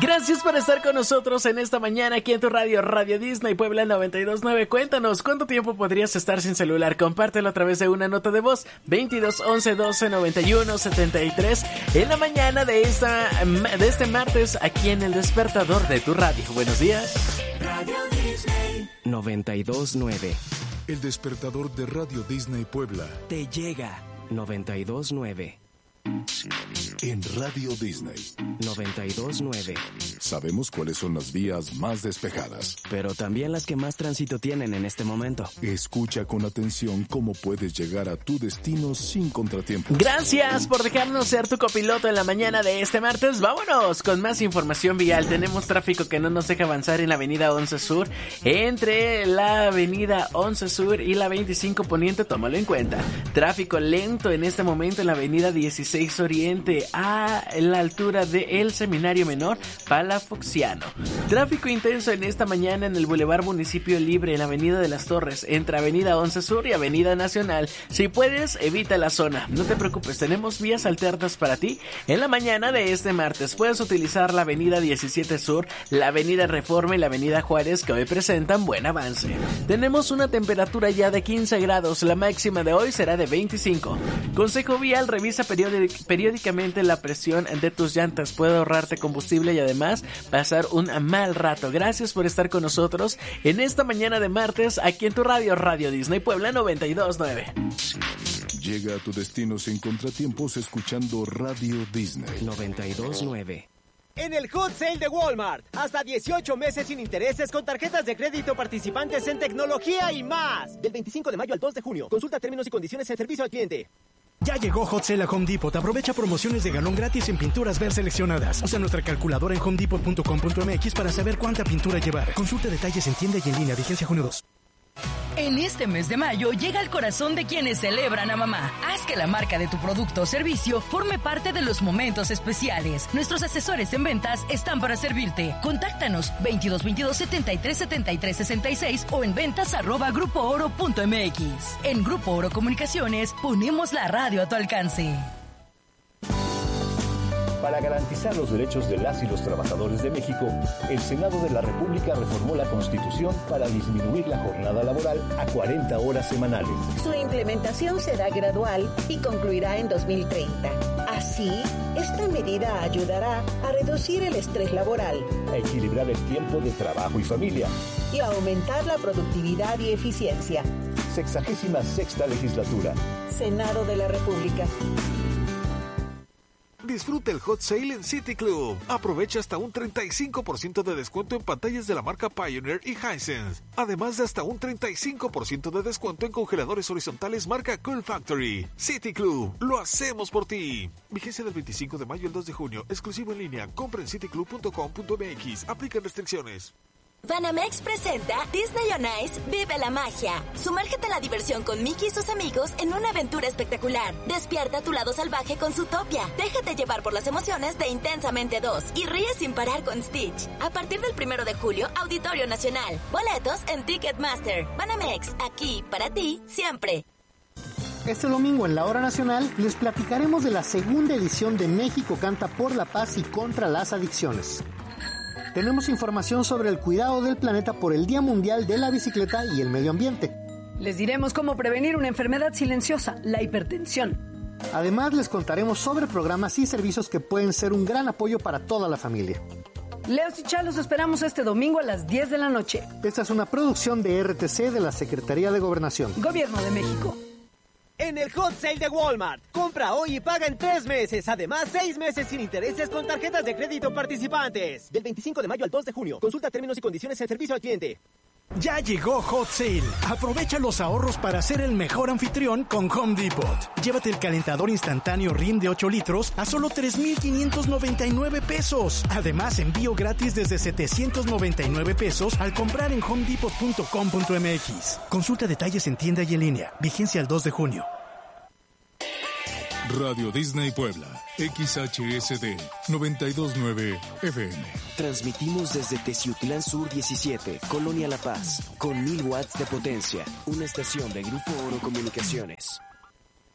Gracias por estar con nosotros en esta mañana aquí en tu radio, Radio Disney Puebla 92.9. Cuéntanos, ¿cuánto tiempo podrías estar sin celular? Compártelo a través de una nota de voz. 22 11 12 91 73 en la mañana de este martes aquí en el despertador de tu radio. Buenos días. Radio Disney 92.9. El despertador de Radio Disney Puebla te llega 92.9. En Radio Disney 92.9. Sabemos cuáles son las vías más despejadas, pero también las que más tránsito tienen en este momento. Escucha con atención cómo puedes llegar a tu destino sin contratiempos. Gracias por dejarnos ser tu copiloto en la mañana de este martes. Vámonos con más información vial. Tenemos tráfico que no nos deja avanzar en la avenida 11 Sur, entre la avenida 11 Sur y la 25 Poniente, tómalo en cuenta. Tráfico lento en este momento en la avenida 16 Oriente a la altura de El Seminario Menor Palafoxiano. Tráfico intenso en esta mañana en el Boulevard Municipio Libre en la avenida de las Torres, entre avenida 11 Sur y avenida Nacional. Si puedes, evita la zona. No te preocupes, tenemos vías alternas para ti en la mañana de este martes. Puedes utilizar la avenida 17 Sur, la avenida Reforma y la avenida Juárez, que hoy presentan buen avance. Tenemos una temperatura ya de 15 grados, la máxima de hoy será de 25. Consejo vial, revisa periódicamente la presión de tus llantas, puede ahorrarte combustible y además pasar un mal rato. Gracias por estar con nosotros en esta mañana de martes aquí en tu radio, Radio Disney Puebla 92.9. Llega a tu destino sin contratiempos escuchando Radio Disney 92.9. En el Hot Sale de Walmart, hasta 18 meses sin intereses con tarjetas de crédito participantes en tecnología y más. Del 25 de mayo al 2 de junio. Consulta términos y condiciones en servicio al cliente. Ya llegó Hot Sale a Home Depot. Aprovecha promociones de galón gratis en pinturas Ver seleccionadas. Usa nuestra calculadora en homedepot.com.mx para saber cuánta pintura llevar. Consulta detalles en tienda y en línea. Vigencia junio 2. En este mes de mayo llega al corazón de quienes celebran a mamá. Haz que la marca de tu producto o servicio forme parte de los momentos especiales. Nuestros asesores en ventas están para servirte. Contáctanos 22 22 73 73 66 o en ventas@grupooro.mx. En Grupo Oro Comunicaciones ponemos la radio a tu alcance. Para garantizar los derechos de las y los trabajadores de México, el Senado de la República reformó la Constitución para disminuir la jornada laboral a 40 horas semanales. Su implementación será gradual y concluirá en 2030. Así, esta medida ayudará a reducir el estrés laboral, a equilibrar el tiempo de trabajo y familia y a aumentar la productividad y eficiencia. 66ª legislatura. Senado de la República. Disfruta el Hot Sale en City Club. Aprovecha hasta un 35% de descuento en pantallas de la marca Pioneer y Hisense. Además de hasta un 35% de descuento en congeladores horizontales marca Cool Factory. City Club, lo hacemos por ti. Vigencia del 25 de mayo al 2 de junio. Exclusivo en línea. Compra en cityclub.com.mx. Aplican restricciones. Banamex presenta Disney on Ice Vive la Magia. Sumérgete en la diversión con Mickey y sus amigos en una aventura espectacular. Despierta tu lado salvaje con Zootopia. Déjate llevar por las emociones de Intensamente 2 y ríe sin parar con Stitch. A partir del 1 de julio, Auditorio Nacional. Boletos en Ticketmaster. Banamex, aquí para ti siempre. Este domingo en la Hora Nacional les platicaremos de la segunda edición de México Canta por la Paz y contra las Adicciones. Tenemos información sobre el cuidado del planeta por el Día Mundial de la Bicicleta y el Medio Ambiente. Les diremos cómo prevenir una enfermedad silenciosa, la hipertensión. Además, les contaremos sobre programas y servicios que pueden ser un gran apoyo para toda la familia. Leos y Chá, los esperamos este domingo a las 10 de la noche. Esta es una producción de RTC de la Secretaría de Gobernación. Gobierno de México. En el Hot Sale de Walmart, compra hoy y paga en 3 meses. Además, 6 meses sin intereses con tarjetas de crédito participantes. Del 25 de mayo al 2 de junio. Consulta términos y condiciones en servicio al cliente. Ya llegó Hot Sale. Aprovecha los ahorros para ser el mejor anfitrión con Home Depot. Llévate el calentador instantáneo Rim de 8 litros a solo 3,599 pesos. Además, envío gratis desde 799 pesos al comprar en homedepot.com.mx. Consulta detalles en tienda y en línea. Vigencia al 2 de junio. Radio Disney Puebla, XHSD 92.9 FM. Transmitimos desde Teciutlán Sur 17, Colonia La Paz, con 1000 watts de potencia. Una estación de Grupo Oro Comunicaciones.